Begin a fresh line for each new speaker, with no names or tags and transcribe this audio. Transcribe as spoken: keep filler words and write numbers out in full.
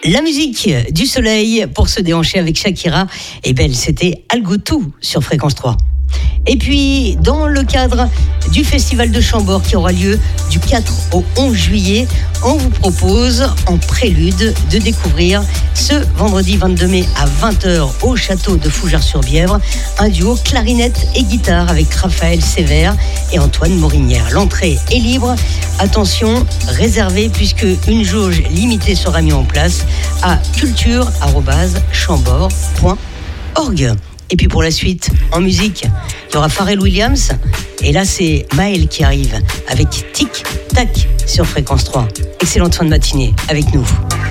La musique du soleil pour se déhancher avec Shakira, et belle, c'était Algo tout sur Fréquence trois. Et puis, dans le cadre du Festival de Chambord qui aura lieu du quatre au onze juillet, on vous propose en prélude de découvrir ce vendredi vingt-deux mai à vingt heures au château de Fougères-sur-Bièvre un duo clarinette et guitare avec Raphaël Sévère et Antoine Morinière. L'entrée est libre, attention, réservée puisque une jauge limitée sera mise en place à culture arobase chambord point org. Et puis pour la suite, en musique, il y aura Pharrell Williams. Et là, c'est Maël qui arrive avec Tic Tac sur Fréquence trois. Excellente fin de matinée avec nous.